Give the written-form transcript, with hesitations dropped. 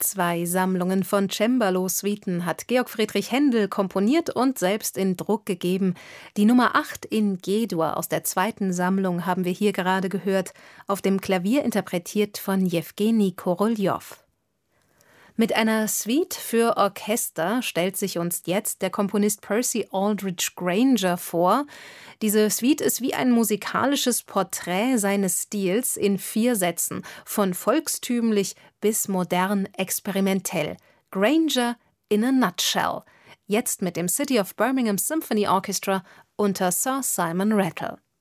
2 Sammlungen von Cembalo-Suiten hat Georg Friedrich Händel komponiert und selbst in Druck gegeben. Die Nummer 8 in G-Dur aus der 2. Sammlung haben wir hier gerade gehört, auf dem Klavier interpretiert von Jewgeni Koroljow. Mit einer Suite für Orchester stellt sich uns jetzt der Komponist Percy Aldridge Granger vor. Diese Suite ist wie ein musikalisches Porträt seines Stils in 4 Sätzen, von volkstümlich bis modern experimentell. Granger in a nutshell. Jetzt mit dem City of Birmingham Symphony Orchestra unter Sir Simon Rattle.